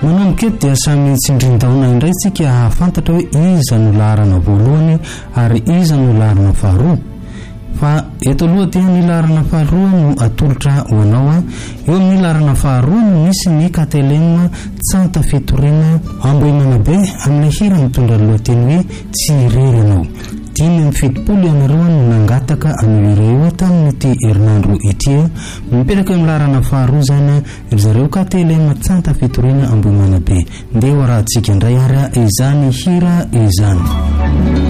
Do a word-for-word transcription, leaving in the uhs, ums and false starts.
manomboka eto dia samy tsindrin-taona indray tsika hafantatra hoe iza no laharana voalohany ary iza no laharana faharoa. Fa eto aloha dia ny laharana faharoa no atolotra ho anao a. Eo amin'ny laharana faharoa no misy ny Katelema Tsanta Fitoriana Ambohimanabe amin'ny hira mitondra lohateny hoe tsy irery anao. Dimy amin'ny fitopolo ianareo no nangataka amin'ireo tamin'ity herinandro ity. Mipetraka amin'ny laharana faharoa zany ry zareo Katelema Tsanta Fitoriana Ambohimanabe. Ndeha ho arahantsika indray ary izany hira izany.